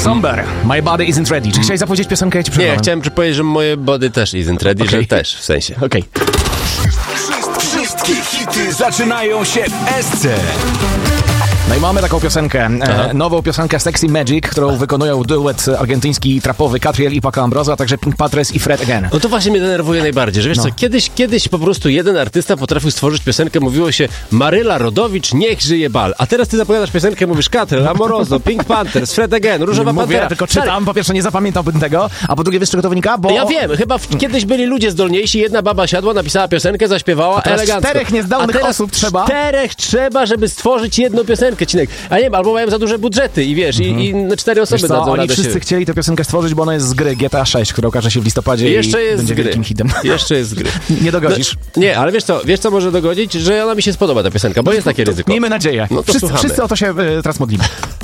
Somber, My Body Isn't Ready. Czy chciałeś zapowiedzieć piosenkę? Ja ci przerwałem. Nie, chciałem powiedzieć, że moje body też isn't ready, Okay. że też, w sensie. Okej. Wszystkie hity zaczynają się w Esce. No i mamy taką piosenkę, nową piosenkę Sexy Magic, którą wykonują duet argentyński trapowy Catriel i Paco Ambrosio, a także Pink Patres i Fred Again. No to właśnie mnie denerwuje najbardziej, że wiesz co, kiedyś po prostu jeden artysta potrafił stworzyć piosenkę, mówiło się Maryla Rodowicz, niech żyje bal. A teraz ty zapowiadasz piosenkę, mówisz Catriel, Amoroso, Pink Panthers, Fred Again, Różowa Mówię, Pantera. tylko czytam, po pierwsze nie zapamiętałbym tego, a po drugie wiesz czego to wynika? Bo Ja wiem, chyba kiedyś byli ludzie zdolniejsi, jedna baba siadła, napisała piosenkę, zaśpiewała teraz elegancko. 4 niezdolnych A teraz osób trzeba. 4 trzeba, żeby stworzyć jedną piosenkę, Cinek. A nie wiem, albo mają za duże budżety i wiesz, i 4 osoby wiesz co, dadzą oni radę wszyscy się... chcieli tę piosenkę stworzyć, bo ona jest z gry GTA 6, która okaże się w listopadzie Jeszcze i jest będzie z gry. wielkim hitem. Jeszcze jest z gry. Nie dogodzisz. No, nie, ale wiesz co może dogodzić? Że ona mi się spodoba, ta piosenka, bo jest takie ryzyko. Miejmy nadzieję. No to słuchamy. Wszyscy o to się teraz modlimy.